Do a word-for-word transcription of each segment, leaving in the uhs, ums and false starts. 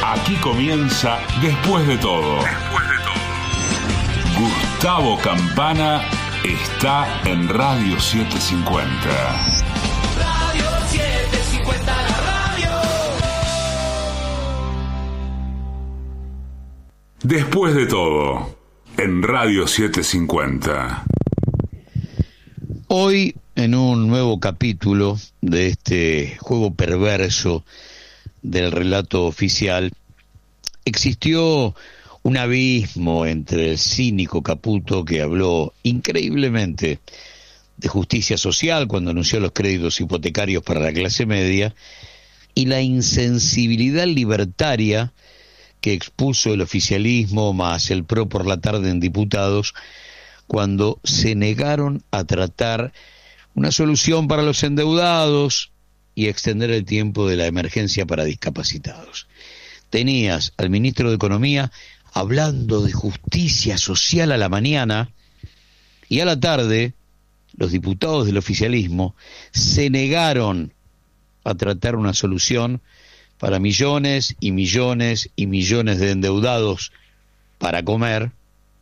Aquí comienza Después de todo. Después de todo. Gustavo Campana está en Radio setecientos cincuenta. Radio setecientos cincuenta, la radio. Después de todo, en Radio setecientos cincuenta. Hoy, en un nuevo capítulo de este juego perverso del relato oficial, existió un abismo entre el cínico Caputo, que habló increíblemente de justicia social cuando anunció los créditos hipotecarios para la clase media, y la insensibilidad libertaria que expuso el oficialismo más el PRO por la tarde en diputados, cuando se negaron a tratar una solución para los endeudados y extender el tiempo de la emergencia para discapacitados. Tenías al ministro de Economía hablando de justicia social a la mañana, y a la tarde los diputados del oficialismo se negaron a tratar una solución para millones y millones y millones de endeudados para comer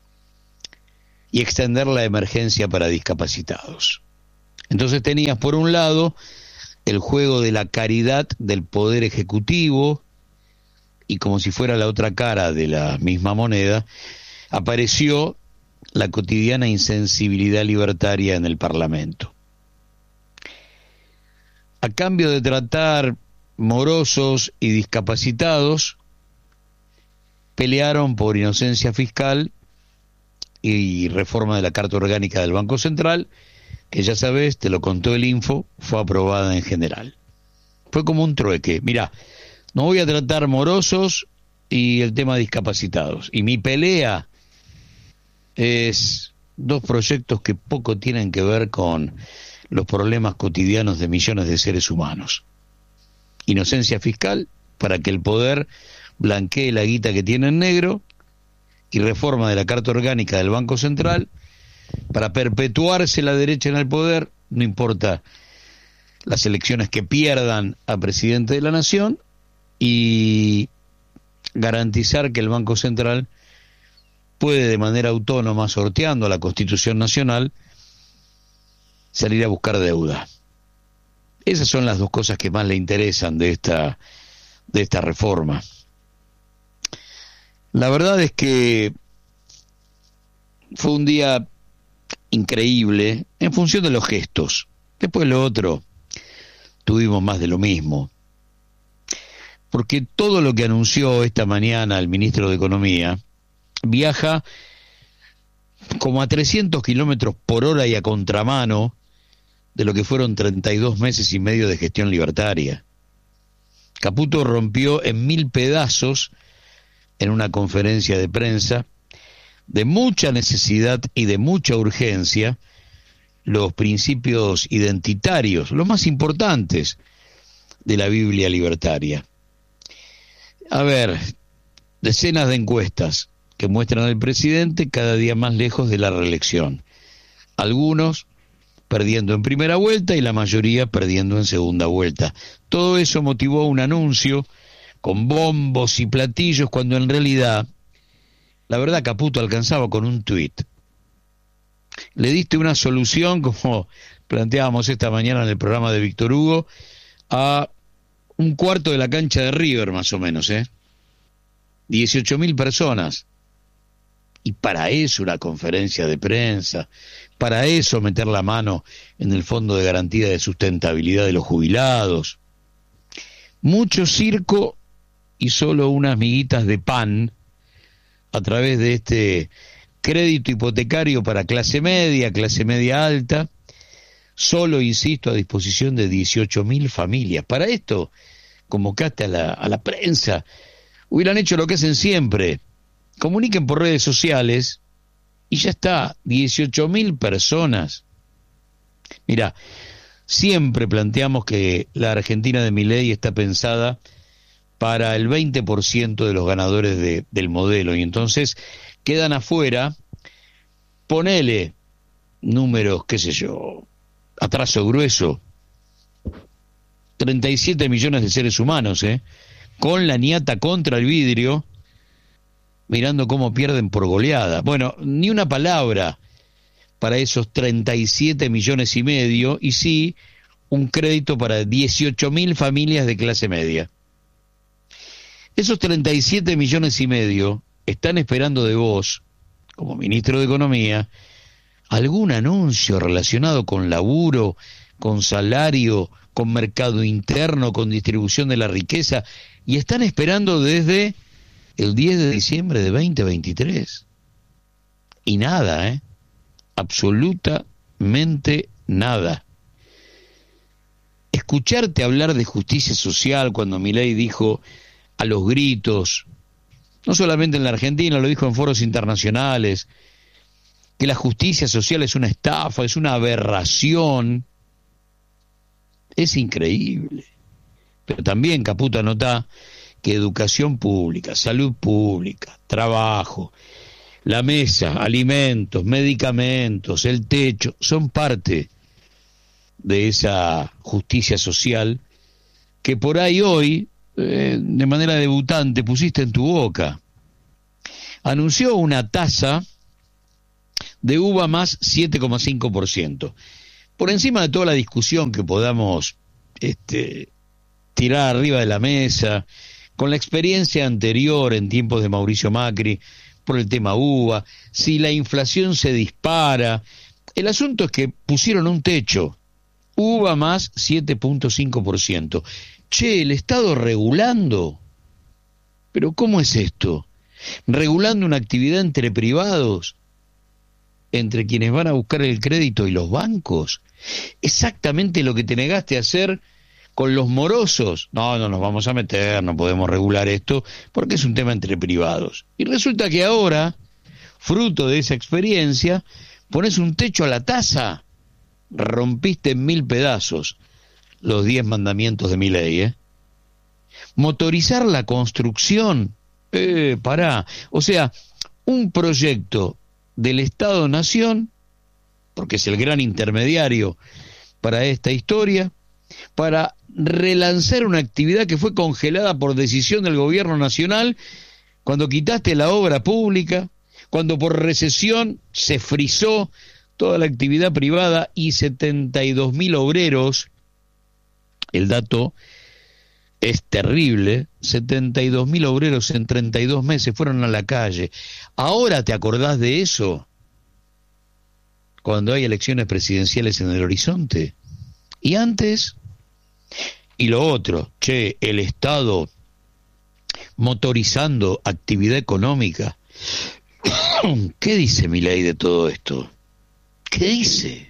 y extender la emergencia para discapacitados. Entonces tenías, por un lado, el juego de la caridad del Poder Ejecutivo, y como si fuera la otra cara de la misma moneda, apareció la cotidiana insensibilidad libertaria en el Parlamento. A cambio de tratar morosos y discapacitados, pelearon por inocencia fiscal y reforma de la Carta Orgánica del Banco Central, que ya sabes, te lo contó el Info, fue aprobada en general. Fue como un trueque. Mirá, no voy a tratar morosos y el tema de discapacitados. Y mi pelea es dos proyectos que poco tienen que ver con los problemas cotidianos de millones de seres humanos. Inocencia fiscal, para que el poder blanquee la guita que tiene en negro, y reforma de la Carta Orgánica del Banco Central, para perpetuarse la derecha en el poder, no importa las elecciones que pierdan a presidente de la nación, y garantizar que el Banco Central puede de manera autónoma, sorteando a la Constitución Nacional, salir a buscar deuda. Esas son las dos cosas que más le interesan de esta, de esta reforma. La verdad es que fue un día increíble en función de los gestos. Después lo otro, tuvimos más de lo mismo. Porque todo lo que anunció esta mañana el ministro de Economía viaja como a trescientos kilómetros por hora y a contramano de lo que fueron treinta y dos meses y medio de gestión libertaria. Caputo rompió en mil pedazos en una conferencia de prensa de mucha necesidad y de mucha urgencia los principios identitarios, los más importantes de la Biblia libertaria. A ver, decenas de encuestas que muestran al presidente cada día más lejos de la reelección. Algunos perdiendo en primera vuelta y la mayoría perdiendo en segunda vuelta. Todo eso motivó un anuncio con bombos y platillos, cuando en realidad, la verdad, Caputo alcanzaba con un tuit. Le diste una solución, como planteábamos esta mañana en el programa de Víctor Hugo, a un cuarto de la cancha de River, más o menos, ¿eh? dieciocho mil personas. Y para eso una conferencia de prensa, para eso meter la mano en el Fondo de Garantía de Sustentabilidad de los Jubilados. Mucho circo y solo unas miguitas de pan a través de este crédito hipotecario para clase media, clase media alta, solo, insisto, a disposición de dieciocho mil familias. Para esto, convocaste a la, a la prensa, hubieran hecho lo que hacen siempre, comuniquen por redes sociales y ya está, dieciocho mil personas. Mirá, siempre planteamos que la Argentina de Milei está pensada para el veinte por ciento de los ganadores de, del modelo, y entonces quedan afuera, ponele números, qué sé yo, a trazo grueso, treinta y siete millones de seres humanos, ¿eh? con la niata contra el vidrio, mirando cómo pierden por goleada. Bueno, ni una palabra para esos treinta y siete millones y medio, y sí, un crédito para dieciocho mil familias de clase media. Esos treinta y siete millones y medio están esperando de vos, como ministro de Economía, algún anuncio relacionado con laburo, con salario, con mercado interno, con distribución de la riqueza, y están esperando desde el diez de diciembre de veinte veintitrés. Y nada, ¿eh? Absolutamente nada. Escucharte hablar de justicia social cuando Milei dijo a los gritos, no solamente en la Argentina, lo dijo en foros internacionales, que la justicia social es una estafa, es una aberración, es increíble. Pero también, Caputo, anota que educación pública, salud pública, trabajo, la mesa, alimentos, medicamentos, el techo, son parte de esa justicia social que por ahí hoy, eh, de manera debutante, pusiste en tu boca. Anunció una tasa de uva más siete coma cinco por ciento. Por encima de toda la discusión que podamos este, tirar arriba de la mesa, con la experiencia anterior en tiempos de Mauricio Macri, por el tema uva, si la inflación se dispara, el asunto es que pusieron un techo, uva más siete punto cinco por ciento. Che, el Estado regulando. ¿Pero cómo es esto? Regulando una actividad entre privados, entre quienes van a buscar el crédito y los bancos. Exactamente lo que te negaste a hacer con los morosos. No, no nos vamos a meter, no podemos regular esto, porque es un tema entre privados. Y resulta que ahora, fruto de esa experiencia, pones un techo a la tasa. Rompiste en mil pedazos los diez mandamientos de Milei, ¿eh? Motorizar la construcción, eh, pará, o sea, un proyecto del Estado-Nación, porque es el gran intermediario para esta historia, para relanzar una actividad que fue congelada por decisión del gobierno nacional, cuando quitaste la obra pública, cuando por recesión se frizó toda la actividad privada y setenta y dos mil obreros, el dato es terrible, setenta y dos mil obreros en treinta y dos meses fueron a la calle. ¿Ahora te acordás de eso? Cuando hay elecciones presidenciales en el horizonte. Y antes, y lo otro, che, el Estado motorizando actividad económica. ¿Qué dice Milei de todo esto? ¿Qué dice?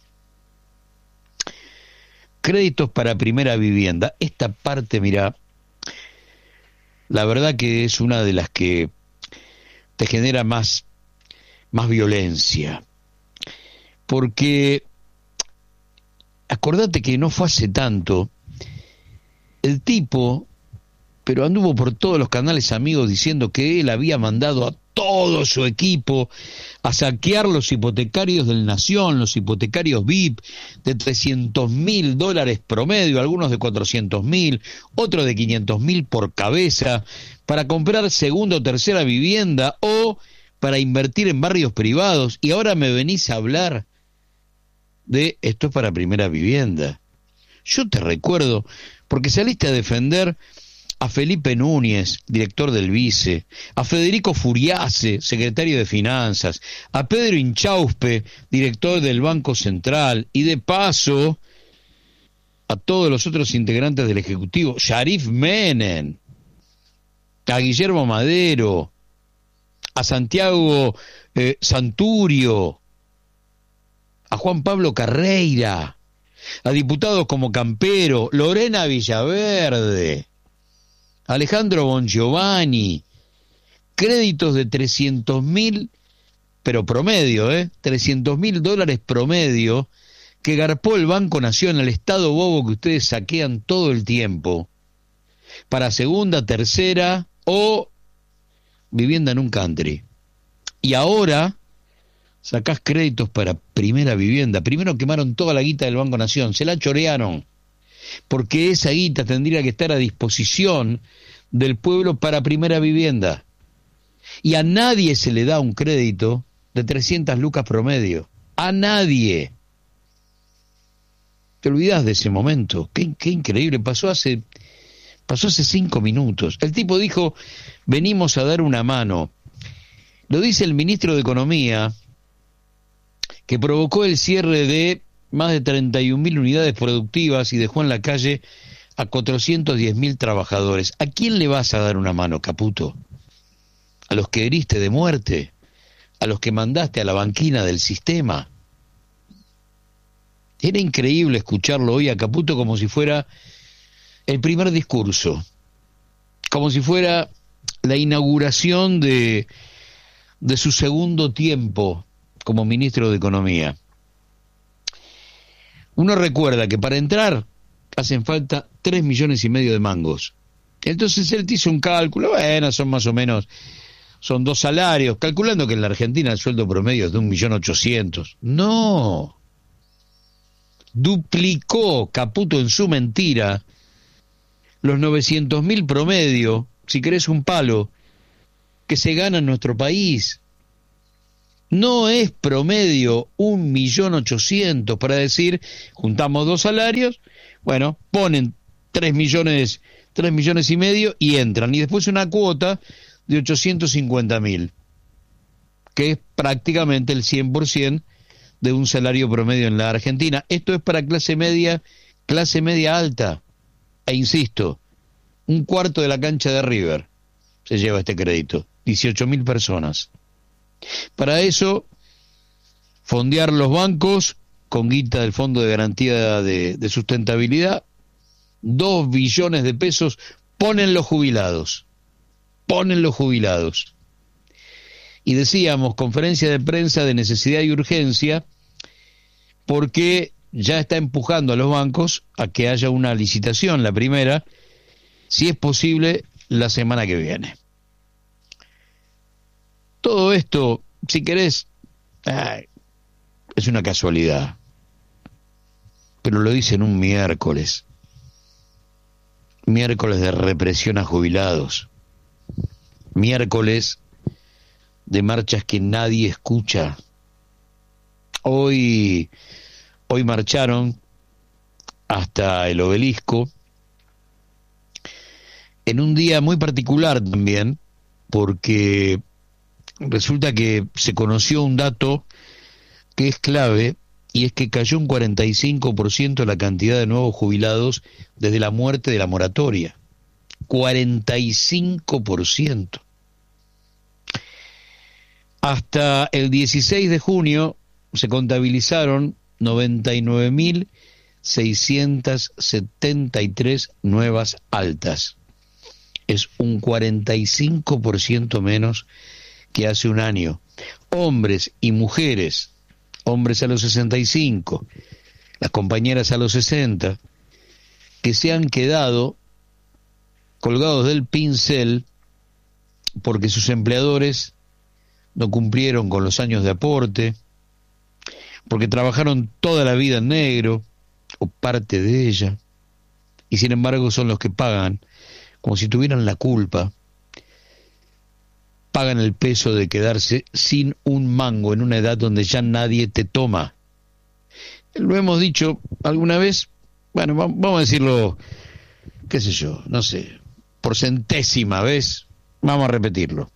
Créditos para primera vivienda. Esta parte, mirá, la verdad que es una de las que te genera más, más violencia. Porque acordate que no fue hace tanto, el tipo, pero anduvo por todos los canales amigos diciendo que él había mandado a todo su equipo a saquear los hipotecarios del Nación, los hipotecarios V I P de trescientos mil dólares promedio, algunos de cuatrocientos mil, otros de quinientos mil por cabeza, para comprar segunda o tercera vivienda o para invertir en barrios privados. Y ahora me venís a hablar de esto es para primera vivienda. Yo te recuerdo, porque saliste a defender a Felipe Núñez, director del Vice, a Federico Furiace, secretario de Finanzas, a Pedro Inchauspe, director del Banco Central, y de paso a todos los otros integrantes del Ejecutivo, Sharif Menem, a Guillermo Madero, a Santiago eh, Santurio, a Juan Pablo Carreira, a diputados como Campero, Lorena Villaverde, Alejandro Bongiovanni, créditos de trescientos mil, pero promedio, ¿eh? trescientos mil dólares promedio, que garpó el Banco Nación, el Estado bobo que ustedes saquean todo el tiempo, para segunda, tercera o vivienda en un country. Y ahora sacás créditos para primera vivienda. Primero quemaron toda la guita del Banco Nación, se la chorearon, porque esa guita tendría que estar a disposición del pueblo para primera vivienda. Y a nadie se le da un crédito de trescientas lucas promedio. A nadie. Te olvidás de ese momento. Qué, qué increíble. Pasó hace, pasó hace cinco minutos. El tipo dijo, venimos a dar una mano. Lo dice el ministro de Economía, que provocó el cierre de más de treinta y un mil unidades productivas y dejó en la calle a cuatrocientos diez mil trabajadores. ¿A quién le vas a dar una mano, Caputo? ¿A los que heriste de muerte? ¿A los que mandaste a la banquina del sistema? Era increíble escucharlo hoy a Caputo como si fuera el primer discurso, como si fuera la inauguración de, de su segundo tiempo como ministro de Economía. Uno recuerda que para entrar hacen falta tres millones y medio de mangos. Entonces él te hizo un cálculo, bueno, son más o menos, son dos salarios, calculando que en la Argentina el sueldo promedio es de un millón ochocientos. No. Duplicó Caputo en su mentira los novecientos mil promedio, si querés un palo, que se gana en nuestro país. No es promedio un millón ochocientos para decir, juntamos dos salarios, bueno, ponen tres millones, tres millones y medio y entran. Y después una cuota de ochocientos cincuenta mil, que es prácticamente el cien por ciento de un salario promedio en la Argentina. Esto es para clase media, clase media alta. E insisto, un cuarto de la cancha de River se lleva este crédito, dieciocho mil personas. Para eso, fondear los bancos con guita del Fondo de Garantía de, de Sustentabilidad, dos billones de pesos ponen los jubilados, ponen los jubilados. Y decíamos, conferencia de prensa de necesidad y urgencia, porque ya está empujando a los bancos a que haya una licitación, la primera, si es posible, la semana que viene. Todo esto, si querés, ay, es una casualidad, pero lo dicen un miércoles, miércoles de represión a jubilados, miércoles de marchas que nadie escucha. Hoy, hoy marcharon hasta el Obelisco, en un día muy particular también, porque resulta que se conoció un dato que es clave, y es que cayó un cuarenta y cinco por ciento la cantidad de nuevos jubilados desde la muerte de la moratoria. cuarenta y cinco por ciento. Hasta el dieciséis de junio se contabilizaron noventa y nueve mil seiscientas setenta y tres nuevas altas. Es un cuarenta y cinco por ciento menos que hace un año. Hombres y mujeres, hombres a los sesenta y cinco, las compañeras a los sesenta, que se han quedado colgados del pincel porque sus empleadores no cumplieron con los años de aporte, porque trabajaron toda la vida en negro, o parte de ella, y sin embargo son los que pagan, como si tuvieran la culpa, pagan el peso de quedarse sin un mango en una edad donde ya nadie te toma. Lo hemos dicho alguna vez, bueno, vamos a decirlo, qué sé yo, no sé, por centésima vez, vamos a repetirlo.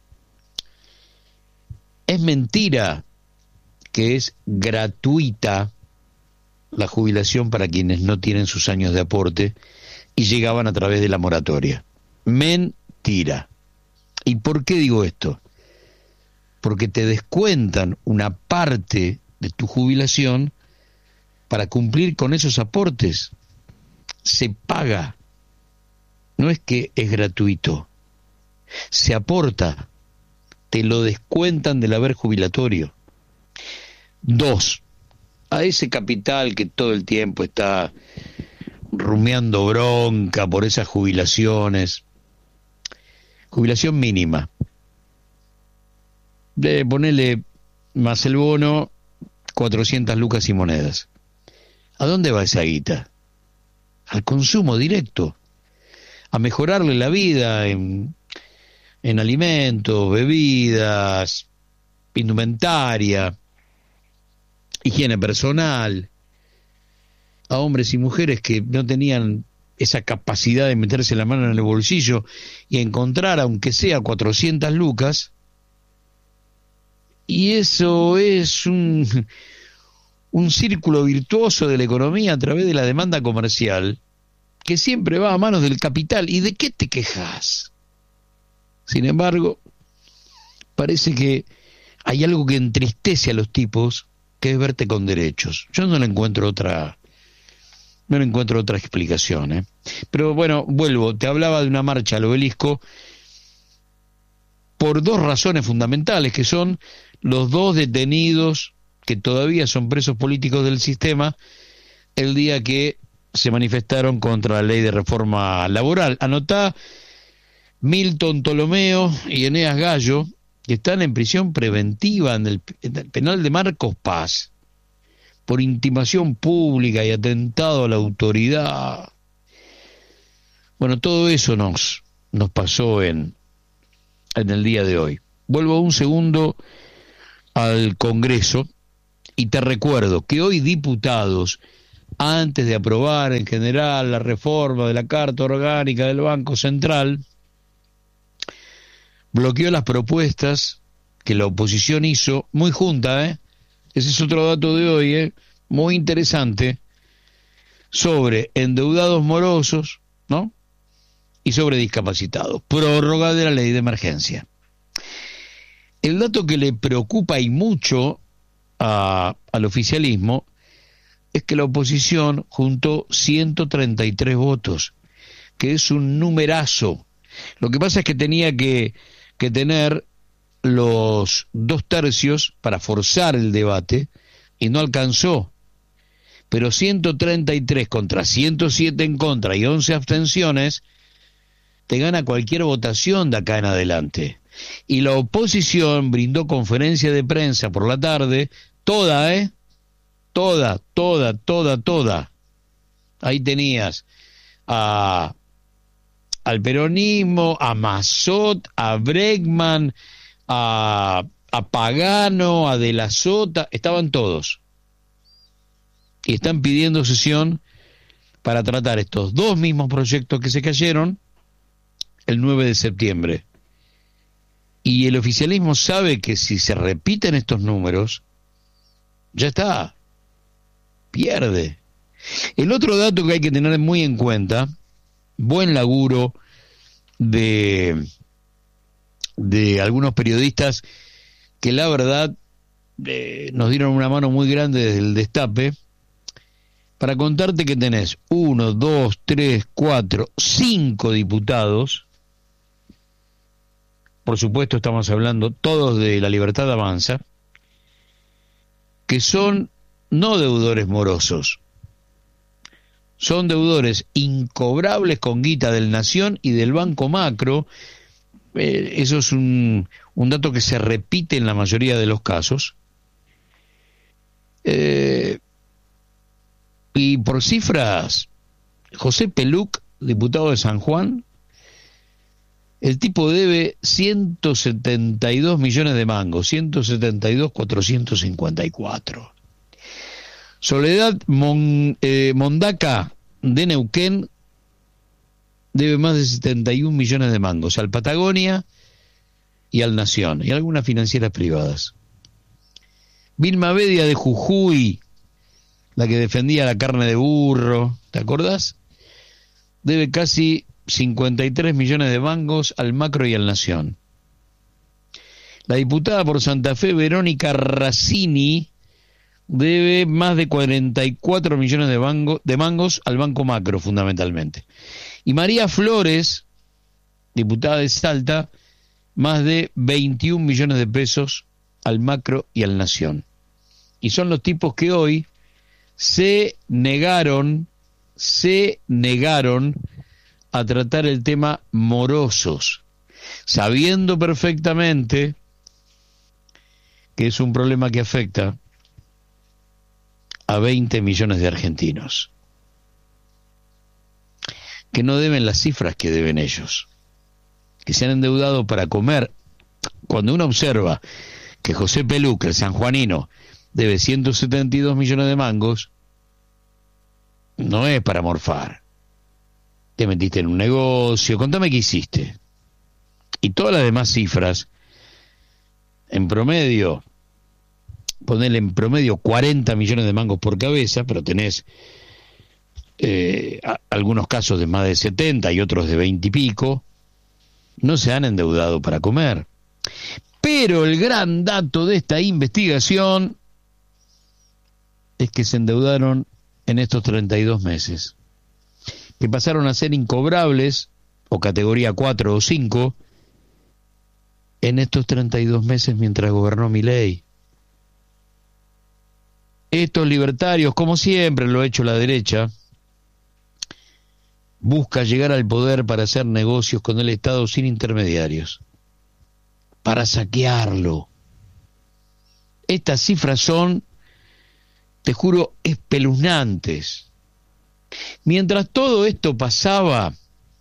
Es mentira que es gratuita la jubilación para quienes no tienen sus años de aporte y llegaban a través de la moratoria. Mentira. ¿Y por qué digo esto? Porque te descuentan una parte de tu jubilación para cumplir con esos aportes. Se paga. No es que es gratuito. Se aporta. Te lo descuentan del haber jubilatorio. Dos, a ese capital que todo el tiempo está rumiando bronca por esas jubilaciones, jubilación mínima, de ponerle más el bono, cuatrocientas lucas y monedas. ¿A dónde va esa guita? Al consumo directo, a mejorarle la vida en, en alimentos, bebidas, indumentaria, higiene personal, a hombres y mujeres que no tenían esa capacidad de meterse la mano en el bolsillo y encontrar, aunque sea cuatrocientas lucas, y eso es un, un círculo virtuoso de la economía a través de la demanda comercial, que siempre va a manos del capital. ¿Y de qué te quejas? Sin embargo, parece que hay algo que entristece a los tipos, que es verte con derechos. Yo no le encuentro otra, no le encuentro otra explicación, ¿eh? Pero bueno, vuelvo, te hablaba de una marcha al Obelisco por dos razones fundamentales, que son los dos detenidos que todavía son presos políticos del sistema el día que se manifestaron contra la ley de reforma laboral. Anotá Milton Ptolomeo y Eneas Gallo, que están en prisión preventiva en el, en el penal de Marcos Paz por intimación pública y atentado a la autoridad. Bueno, todo eso nos, nos pasó en, en el día de hoy. Vuelvo un segundo al Congreso y te recuerdo que hoy diputados, antes de aprobar en general la reforma de la Carta Orgánica del Banco Central, bloqueó las propuestas que la oposición hizo, muy junta, ¿eh? Ese es otro dato de hoy, ¿eh? Muy interesante, sobre endeudados morosos, ¿no? Y sobre discapacitados. Prórroga de la ley de emergencia. El dato que le preocupa y mucho a, al oficialismo es que la oposición juntó ciento treinta y tres votos, que es un numerazo. Lo que pasa es que tenía que, que tener los dos tercios para forzar el debate y no alcanzó. Pero ciento treinta y tres contra ciento siete en contra y once abstenciones te gana cualquier votación de acá en adelante. Y la oposición brindó conferencia de prensa por la tarde, toda, ¿eh? Toda, toda, toda, toda. Ahí tenías a, al peronismo, a Massot, a Bregman, a, a Pagano, a De la Sota, estaban todos. Y están pidiendo sesión para tratar estos dos mismos proyectos que se cayeron el nueve de septiembre. Y el oficialismo sabe que si se repiten estos números, ya está, pierde. El otro dato que hay que tener muy en cuenta, buen laburo de, de algunos periodistas que la verdad eh, nos dieron una mano muy grande desde el destape, para contarte que tenés uno, dos, tres, cuatro, cinco diputados. Por supuesto estamos hablando todos de La Libertad Avanza, que son no deudores morosos, son deudores incobrables con guita del Nación y del Banco Macro. Eh, eso es un, un dato que se repite en la mayoría de los casos. Eh, y por cifras, José Peluc, diputado de San Juan, el tipo debe ciento setenta y dos millones de mangos, ciento setenta y dos mil cuatrocientos cincuenta y cuatro. Soledad Mon, eh, Mondaca de Neuquén debe más de setenta y un millones de mangos al Patagonia y al Nación y algunas financieras privadas. Vilma Bedia de Jujuy, la que defendía la carne de burro, ¿te acordás? Debe casi cincuenta y tres millones de mangos al Macro y al Nación. La diputada por Santa Fe, Verónica Razzini, debe más de cuarenta y cuatro millones de, mango, de mangos al Banco Macro, fundamentalmente. Y María Flores, diputada de Salta, más de veintiún millones de pesos al Macro y al Nación. Y son los tipos que hoy se negaron, se negaron a tratar el tema morosos, sabiendo perfectamente que es un problema que afecta a veinte millones de argentinos. que no deben las cifras que deben ellos, que se han endeudado para comer. Cuando uno observa que José Peluca, el sanjuanino, debe ciento setenta y dos millones de mangos, no es para morfar. Te metiste en un negocio, contame qué hiciste. Y todas las demás cifras, en promedio, ponele en promedio cuarenta millones de mangos por cabeza, pero tenés eh, a, algunos casos de más de setenta y otros de veinte y pico, no se han endeudado para comer. Pero el gran dato de esta investigación es que se endeudaron en estos treinta y dos meses, que pasaron a ser incobrables, o categoría cuatro o cinco, en estos treinta y dos meses mientras gobernó Milei. Estos libertarios, como siempre lo ha hecho la derecha, busca llegar al poder para hacer negocios con el Estado sin intermediarios, para saquearlo. Estas cifras son, te juro, espeluznantes. Mientras todo esto pasaba,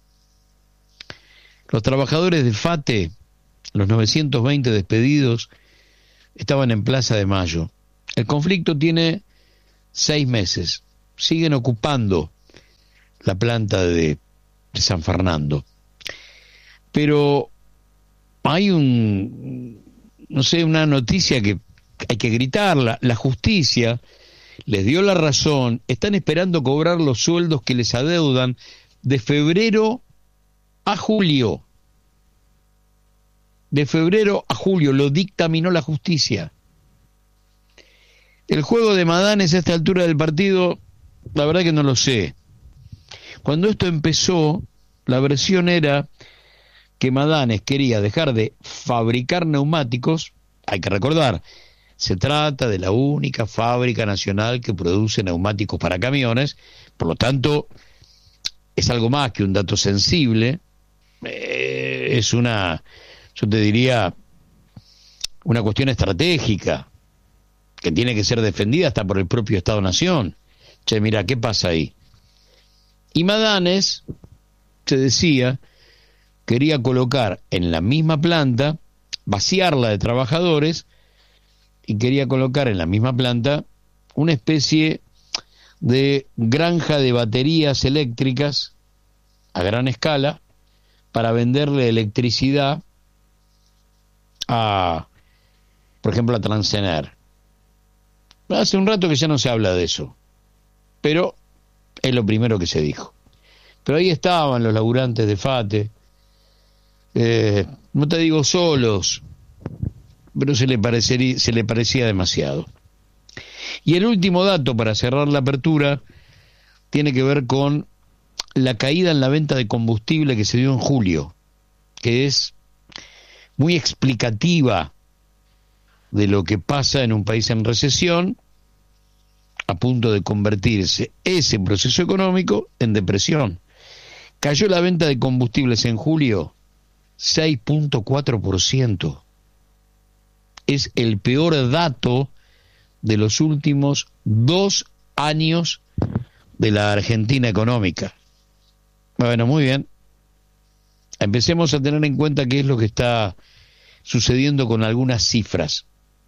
los trabajadores de FATE, los novecientos veinte despedidos, estaban en Plaza de Mayo. El conflicto tiene seis meses. Siguen ocupando la planta de, de San Fernando. Pero hay un, no sé, una noticia que hay que gritarla. La justicia les dio la razón. Están esperando cobrar los sueldos que les adeudan de febrero a julio. De febrero a julio, lo dictaminó la justicia. El juego de Madanes a esta altura del partido, la verdad que no lo sé. Cuando esto empezó, la versión era que Madanes quería dejar de fabricar neumáticos. Hay que recordar, se trata de la única fábrica nacional que produce neumáticos para camiones, por lo tanto, es algo más que un dato sensible, eh, es una... yo te diría, una cuestión estratégica, que tiene que ser defendida hasta por el propio Estado-Nación. Che, mira, ¿qué pasa ahí? Y Madanes, se decía, quería colocar en la misma planta, vaciarla de trabajadores, y quería colocar en la misma planta una especie de granja de baterías eléctricas a gran escala para venderle electricidad a, por ejemplo, a Transener. Hace un rato que ya no se habla de eso, pero es lo primero que se dijo. Pero ahí estaban los laburantes de FATE, eh, no te digo solos, pero se le, parecería, se le parecía demasiado. Y el último dato para cerrar la apertura tiene que ver con la caída en la venta de combustible que se dio en julio, que es muy explicativa de lo que pasa en un país en recesión, a punto de convertirse ese proceso económico en depresión. Cayó la venta de combustibles en julio seis punto cuatro por ciento. Es el peor dato de los últimos dos años de la Argentina económica. Bueno, muy bien. Empecemos a tener en cuenta qué es lo que está sucediendo con algunas cifras.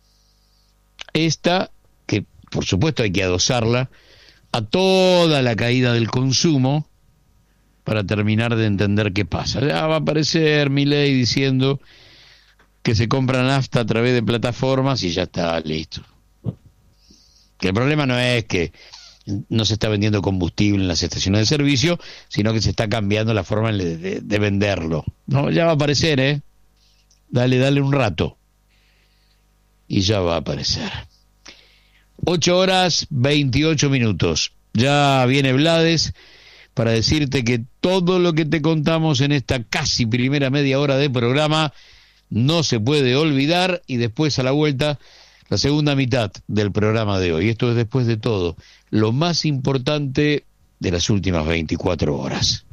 Esta, que por supuesto hay que adosarla a toda la caída del consumo para terminar de entender qué pasa. Ya va a aparecer Milei diciendo que se compra nafta a través de plataformas y ya está, listo. Que el problema no es que no se está vendiendo combustible en las estaciones de servicio, sino que se está cambiando la forma de, de, de venderlo. No, ya va a aparecer, ¿eh? Dale, dale un rato. Y ya va a aparecer. Ocho horas, veintiocho minutos. Ya viene Blades para decirte que todo lo que te contamos en esta casi primera media hora de programa no se puede olvidar, y después a la vuelta la segunda mitad del programa de hoy. Esto es, después de todo, lo más importante de las últimas veinticuatro horas.